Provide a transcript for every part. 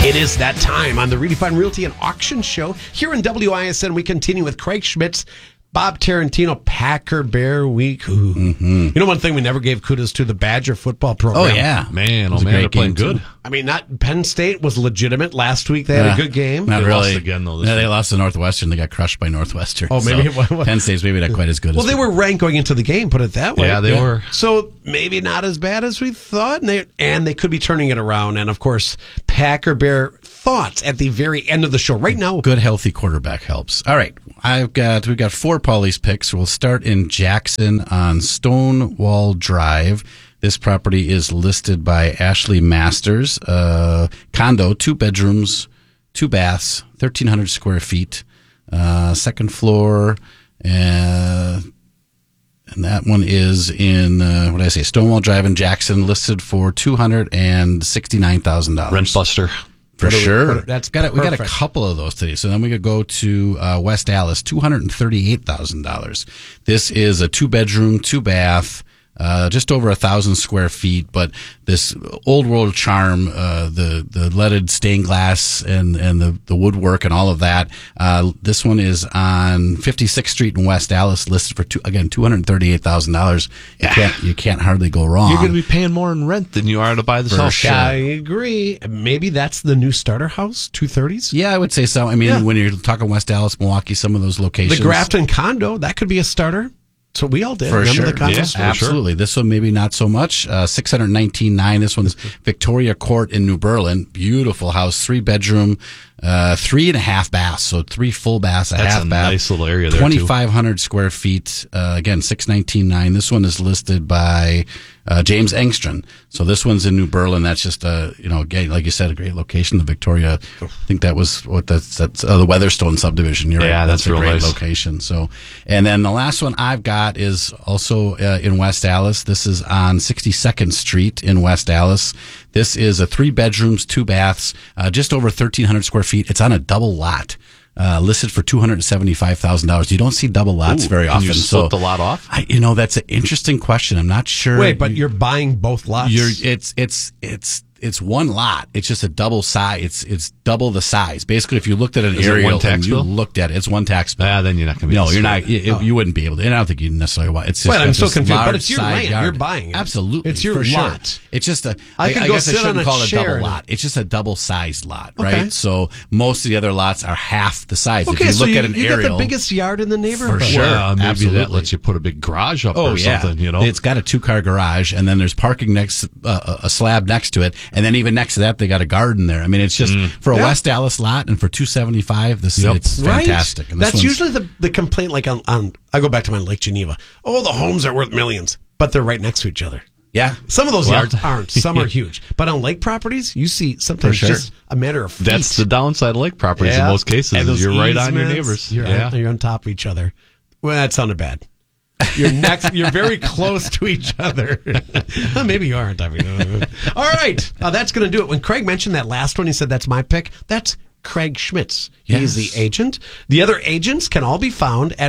It is that time on the Redefine Realty and Auction Show. Here in WISN, we continue with Craig Schmitz, Bob Tarantino, Packer Bear Week. You know, one thing we never gave kudos to, the Badger football program. Oh, yeah. Man, they're playing good. I mean, Penn State was legitimate last week. They had a good game. Not They really. lost again, though. They lost to Northwestern. They got crushed by Northwestern. Oh, maybe So Penn State's maybe not quite as good. Well, as they were ranked going into the game, put it that way. Yeah, they were. So maybe not as bad as we thought, and they could be turning it around. And, of course, Packer Bear thoughts at the very end of the show. Right now, good, healthy quarterback helps. All right, we've got 4 Paulie's picks. We'll start in Jackson on Stonewall Drive. This property is listed by Ashley Masters. Condo, 2 bedrooms, 2 baths, 1,300 square feet, second floor, and that one is in Stonewall Drive in Jackson, listed for $269,000. Rent buster. For sure. We got a couple of those today. So then we could go to West Allis, $238,000. This is a 2-bedroom, 2-bath, just over 1,000 square feet, but this old world charm, the leaded stained glass and the woodwork and all of that. This one is on 56th Street in West Allis, listed for $238,000. You can't hardly go wrong. You're going to be paying more in rent than you are to buy this house. Sure. I agree. Maybe that's the new starter house, 230s? Yeah, I would say so. I mean, when you're talking West Allis, Milwaukee, some of those locations. The Grafton condo, that could be a starter. So we all did. For Remember sure. the condo Yeah, store? Absolutely. This one maybe not so much. $619,900. This one's Victoria Court in New Berlin. Beautiful house, 3-bedroom, 3.5 baths. So 3 full baths, a That's half a bath. nice little area there, 2,500 square feet. Again, $619,900. This one is listed by James Engstrom. So this one's in New Berlin. That's just again, like you said, a great location. The Victoria, I think that was that's the Weatherstone subdivision. You're Yeah, right. that's a real great nice location. So, and then the last one I've got is also in West Allis. This is on 62nd Street in West Allis. This is a 3 bedrooms, 2 baths, just over 1,300 square feet. It's on a double lot. Listed for $275,000. You don't see double lots very often. Can you split the lot off? That's an interesting question. I'm not sure. Wait, but you're buying both lots? It's one lot. It's just a double size. It's double the size. Basically, if you looked at an Is it aerial one tax and you bill? looked at it, it's one tax bill. Then you're not going to be. No, you're not. You wouldn't be able to. And I don't think you necessarily want. It's just. Wait, I'm it's so this confused. But large it's your side land. yard. You're buying it. Absolutely, It's your for lot. Sure. It's just a. I could go guess I sit on shouldn't a call it a chair double and- lot. It's just a double sized lot, Okay. right? So most of the other lots are half the size. Okay, if you so look at an you aerial, got the biggest yard in the neighborhood. For sure. Well, maybe Absolutely. that lets you put a big garage up Oh, or yeah. something. It's got a 2-car garage, and then there's parking next, a slab next to it, and then even next to that, they got a garden there. I mean, it's just for a West Allis lot, and for $275, it's fantastic. And this That's one's- usually the complaint. Like on, I go back to my Lake Geneva. Oh, the homes are worth millions, but they're right next to each other. yeah. Some of those yards aren't. Some are huge. But on lake properties, you see sometimes For sure. just a matter of feet. That's the downside of lake properties Yeah. in most cases. And Is those you're right on your easements, neighbors. You're on top of each other. Well, that sounded bad. You're very close to each other. Maybe you aren't. I mean, all right. That's going to do it. When Craig mentioned that last one, he said, that's my pick. That's Craig Schmitz. He's Yes. the agent. The other agents can all be found at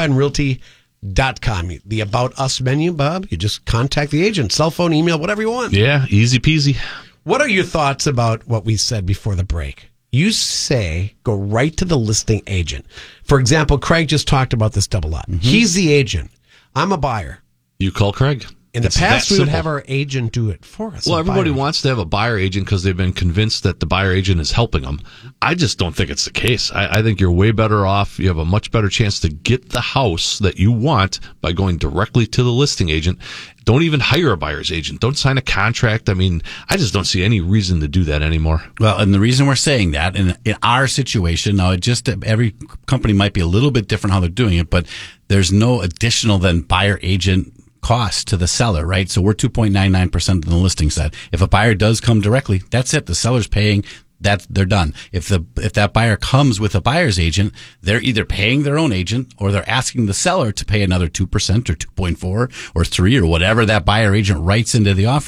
redefinerealty.com. The About Us menu, Bob, you just contact the agent. Cell phone, email, whatever you want. Yeah, easy peasy. What are your thoughts about what we said before the break? You say go right to the listing agent. For example, Craig just talked about this double lot. He's the agent. I'm a buyer. You call Craig. In the It's past, that we would simple. have our agent do it for us. Well, a everybody buyer. wants to have a buyer agent because they've been convinced that the buyer agent is helping them. I just don't think it's the case. I think you're way better off. You have a much better chance to get the house that you want by going directly to the listing agent. Don't even hire a buyer's agent. Don't sign a contract. I mean, I just don't see any reason to do that anymore. Well, and the reason we're saying that in our situation, now every company might be a little bit different how they're doing it, but there's no additional than buyer agent cost to the seller, right? So we're 2.99% on the listing side. If a buyer does come directly, that's it. The seller's paying. That they're done. If that buyer comes with a buyer's agent, they're either paying their own agent or they're asking the seller to pay another 2% or 2.4 or 3 or whatever that buyer agent writes into the offer.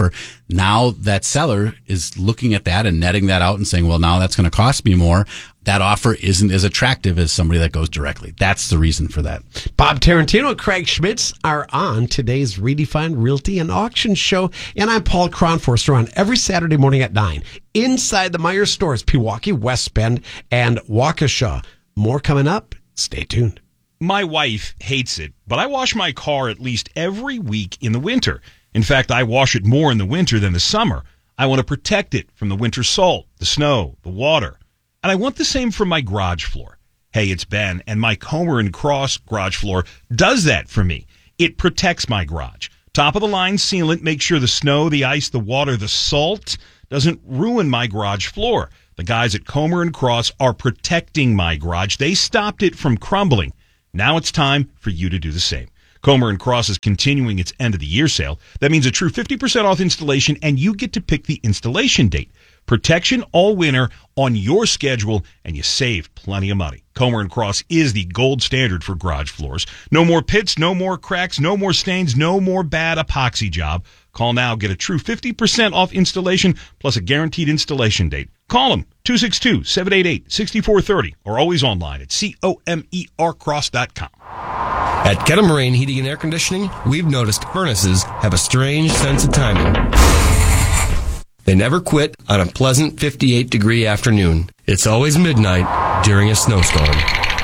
Now that seller is looking at that and netting that out and saying, well, now that's going to cost me more. That offer isn't as attractive as somebody that goes directly. That's the reason for that. Bob Tarantino and Craig Schmitz are on today's Redefined Realty and Auction Show. And I'm Paul Cronforster on every Saturday morning at 9 inside the Meijer stores, Pewaukee, West Bend, and Waukesha. More coming up. Stay tuned. My wife hates it, but I wash my car at least every week in the winter. In fact, I wash it more in the winter than the summer. I want to protect it from the winter salt, the snow, the water. And I want the same for my garage floor. Hey, it's Ben, and my Comer & Cross garage floor does that for me. It protects my garage. Top-of-the-line sealant makes sure the snow, the ice, the water, the salt doesn't ruin my garage floor. The guys at Comer & Cross are protecting my garage. They stopped it from crumbling. Now it's time for you to do the same. Comer & Cross is continuing its end-of-the-year sale. That means a true 50% off installation, and you get to pick the installation date. Protection all winter on your schedule, and you save plenty of money. Comer & Cross is the gold standard for garage floors. No more pits, no more cracks, no more stains, no more bad epoxy job. Call now. Get a true 50% off installation plus a guaranteed installation date. Call them, 262-788-6430, or always online at comercross.com. At Kettle Moraine Heating and Air Conditioning, we've noticed furnaces have a strange sense of timing. They never quit on a pleasant 58-degree afternoon. It's always midnight during a snowstorm.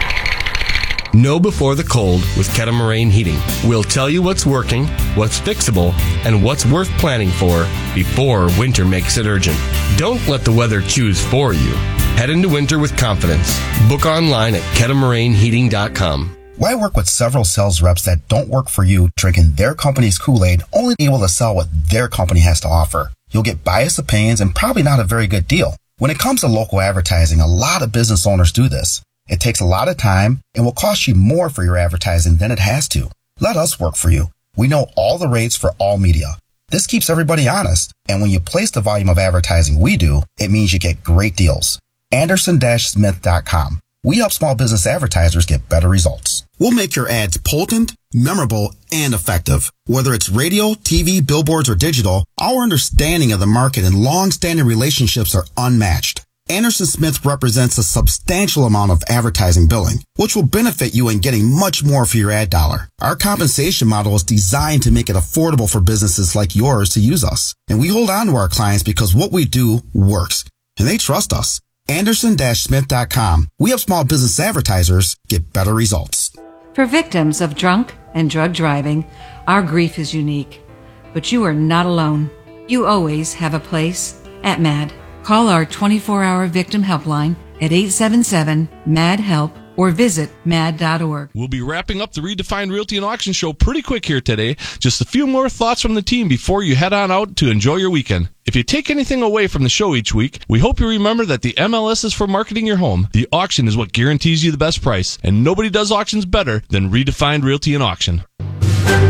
Know before the cold with Kettle Moraine Heating. We'll tell you what's working, what's fixable, and what's worth planning for before winter makes it urgent. Don't let the weather choose for you. Head into winter with confidence. Book online at kettlemarineheating.com. Why work with several sales reps that don't work for you, drinking their company's Kool-Aid, only able to sell what their company has to offer? You'll get biased opinions and probably not a very good deal. When it comes to local advertising, a lot of business owners do this. It takes a lot of time and will cost you more for your advertising than it has to. Let us work for you. We know all the rates for all media. This keeps everybody honest. And when you place the volume of advertising we do, it means you get great deals. Anderson-Smith.com. We help small business advertisers get better results. We'll make your ads potent, memorable, and effective. Whether it's radio, TV, billboards, or digital, our understanding of the market and long-standing relationships are unmatched. Anderson Smith represents a substantial amount of advertising billing, which will benefit you in getting much more for your ad dollar. Our compensation model is designed to make it affordable for businesses like yours to use us. And we hold on to our clients because what we do works, and they trust us. Anderson-Smith.com. We help small business advertisers get better results. For victims of drunk and drug driving, our grief is unique. But you are not alone. You always have a place at MAD. Call our 24-hour victim helpline at 877-MAD-HELP or visit mad.org. We'll be wrapping up the Redefined Realty and Auction Show pretty quick here today. Just a few more thoughts from the team before you head on out to enjoy your weekend. If you take anything away from the show each week, we hope you remember that the MLS is for marketing your home. The auction is what guarantees you the best price, and nobody does auctions better than Redefined Realty and Auction.